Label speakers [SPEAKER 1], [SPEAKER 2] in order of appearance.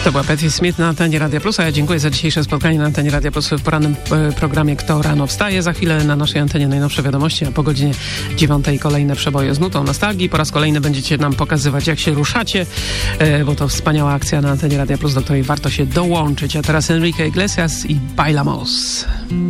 [SPEAKER 1] To była Patti Smith na antenie Radia Plus, a ja dziękuję za dzisiejsze spotkanie na antenie Radia Plus w porannym programie Kto rano wstaje. Za chwilę na naszej antenie najnowsze wiadomości, a po godzinie 9 kolejne przeboje z nutą nostalgii. Po raz kolejny będziecie nam pokazywać, jak się ruszacie, bo to wspaniała akcja na antenie Radia Plus, do której warto się dołączyć. A teraz Enrique Iglesias i Bailamos.